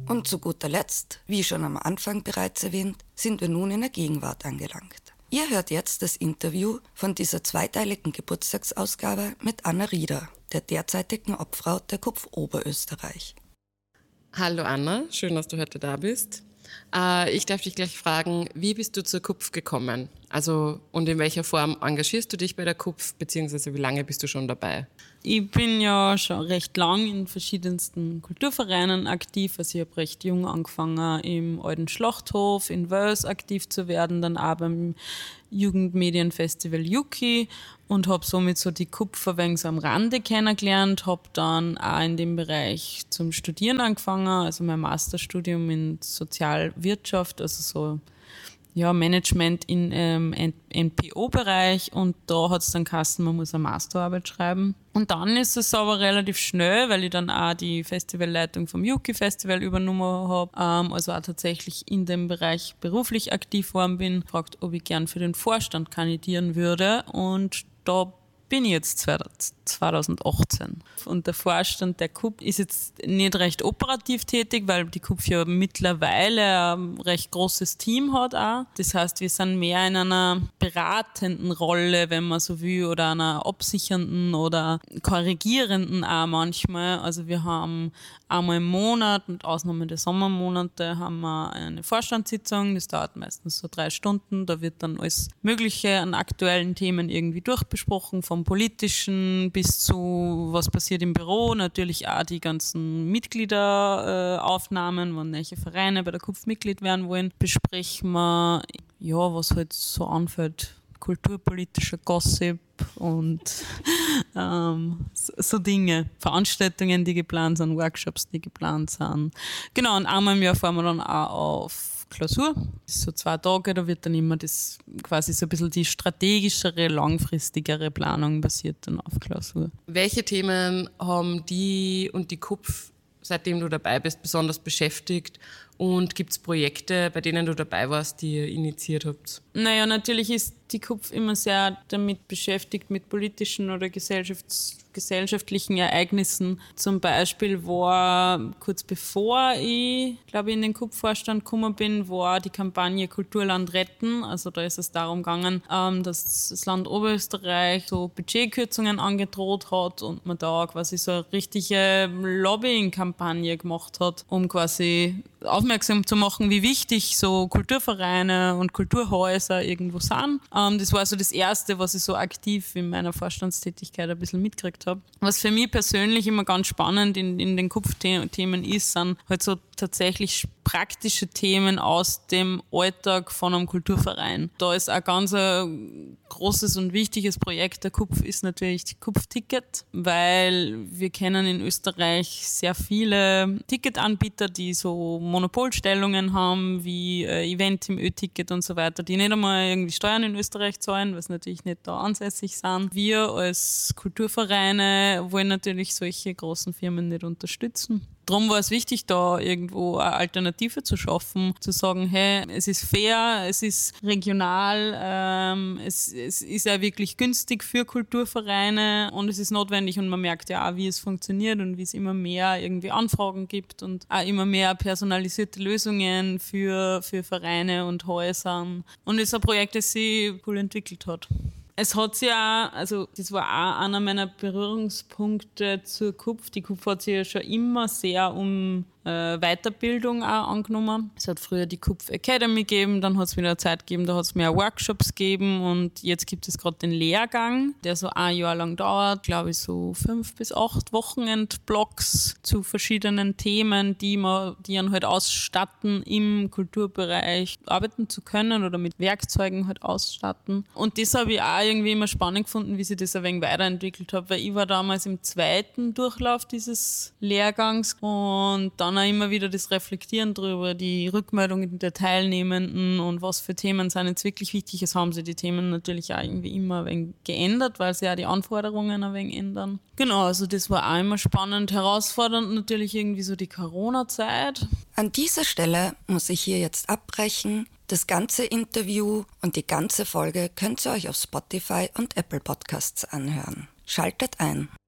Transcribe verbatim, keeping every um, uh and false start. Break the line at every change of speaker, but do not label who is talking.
Und zu guter Letzt, wie schon am Anfang bereits erwähnt, sind wir nun in der Gegenwart angelangt. Ihr hört jetzt das Interview von dieser zweiteiligen Geburtstagsausgabe mit Anna Rieder, der derzeitigen Obfrau der KUPF Oberösterreich.
Hallo Anna, schön, dass du heute da bist. Äh, ich darf dich gleich fragen, wie bist du zur KUPF gekommen? Also und in welcher Form engagierst du dich bei der KUPF, beziehungsweise wie lange bist du schon dabei?
Ich bin ja schon recht lang in verschiedensten Kulturvereinen aktiv. Also ich habe recht jung angefangen, im Alten Schlachthof in Wels aktiv zu werden, dann auch beim Jugendmedienfestival Yuki und habe somit so die KUPF ein wenig so am Rande kennengelernt, habe dann auch in dem Bereich zum Studieren angefangen, also mein Masterstudium in Sozialwirtschaft, also so ja, Management in ähm, N P O-Bereich, und da hat es dann geheißen, man muss eine Masterarbeit schreiben. Und dann ist es aber relativ schnell, weil ich dann auch die Festivalleitung vom Yuki-Festival übernommen habe, ähm, also auch tatsächlich in dem Bereich beruflich aktiv geworden bin, gefragt, ob ich gern für den Vorstand kandidieren würde, und da bin ich jetzt zweitausendachtzehn. Und der Vorstand der KUPF ist jetzt nicht recht operativ tätig, weil die KUPF ja mittlerweile ein recht großes Team hat auch. Das heißt, wir sind mehr in einer beratenden Rolle, wenn man so will, oder einer absichernden oder korrigierenden auch manchmal. Also wir haben einmal im Monat, mit Ausnahme der Sommermonate, haben wir eine Vorstandssitzung. Das dauert meistens so drei Stunden. Da wird dann alles Mögliche an aktuellen Themen irgendwie durchbesprochen, vom Politischen bis zu, was passiert im Büro, natürlich auch die ganzen Mitgliederaufnahmen, wenn welche Vereine bei der KUPF Mitglied werden wollen, besprechen wir, ja, was halt so anfällt, kulturpolitischer Gossip und ähm, so, so Dinge, Veranstaltungen, die geplant sind, Workshops, die geplant sind. Genau, und einmal im Jahr fahren wir dann auch auf Klausur. Das ist so zwei Tage, da wird dann immer das quasi so ein bisschen die strategischere, langfristigere Planung basiert dann auf Klausur.
Welche Themen haben die und die KUPF, seitdem du dabei bist, besonders beschäftigt? Und gibt es Projekte, bei denen du dabei warst, die ihr initiiert habt?
Naja, natürlich ist die KUPF immer sehr damit beschäftigt, mit politischen oder gesellschafts- gesellschaftlichen Ereignissen. Zum Beispiel war, kurz bevor ich, glaube ich, in den KUPF-Vorstand gekommen bin, war die Kampagne Kulturland retten. Also da ist es darum gegangen, dass das Land Oberösterreich so Budgetkürzungen angedroht hat und man da quasi so eine richtige Lobbying-Kampagne gemacht hat, um quasi aufmerksam zu machen, wie wichtig so Kulturvereine und Kulturhäuser irgendwo sind. Ähm, das war so das Erste, was ich so aktiv in meiner Vorstandstätigkeit ein bisschen mitgekriegt habe. Was für mich persönlich immer ganz spannend in, in den KUPF-Themen ist, sind halt so tatsächlich praktische Themen aus dem Alltag von einem Kulturverein. Da ist ein ganz ein großes und wichtiges Projekt der KUPF ist natürlich die KUPF-Ticket, weil wir kennen in Österreich sehr viele Ticketanbieter, die so Monopolstellungen haben, wie äh, Event im Ö-Ticket und so weiter, die nicht einmal irgendwie Steuern in Österreich zahlen, was natürlich nicht da ansässig sind. Wir als Kulturvereine wollen natürlich solche großen Firmen nicht unterstützen. Darum war es wichtig, da irgendwo eine Alternative zu schaffen, zu sagen, hey, es ist fair, es ist regional, ähm, es, es ist ja wirklich günstig für Kulturvereine und es ist notwendig, und man merkt ja auch, wie es funktioniert und wie es immer mehr irgendwie Anfragen gibt und auch immer mehr personalisierte Lösungen für, für Vereine und Häuser. Und es ist ein Projekt, das sich cool entwickelt hat. Es hat sich auch, also das war auch einer meiner Berührungspunkte zur KUPF. Die KUPF hat sich ja schon immer sehr um äh, Weiterbildung auch angenommen. Es hat früher die KUPF Academy gegeben, dann hat es wieder eine Zeit gegeben, da hat es mehr Workshops gegeben, und jetzt gibt es gerade den Lehrgang, der so ein Jahr lang dauert, glaube ich so fünf bis acht Wochenendblocks zu verschiedenen Themen, die man, die einen halt ausstatten, im Kulturbereich arbeiten zu können oder mit Werkzeugen halt ausstatten. Und das habe ich auch irgendwie immer spannend gefunden, wie sich das ein wenig weiterentwickelt hat, weil ich war damals im zweiten Durchlauf dieses Lehrgangs, und dann auch immer wieder das Reflektieren darüber, die Rückmeldungen der Teilnehmenden und was für Themen sind jetzt wirklich wichtig. Es haben sich die Themen natürlich auch irgendwie immer ein wenig geändert, weil sich ja die Anforderungen ein wenig ändern. Genau, also das war auch immer spannend, herausfordernd natürlich irgendwie so die Corona-Zeit.
An dieser Stelle muss ich hier jetzt abbrechen. Das ganze Interview und die ganze Folge könnt ihr euch auf Spotify und Apple Podcasts anhören. Schaltet ein!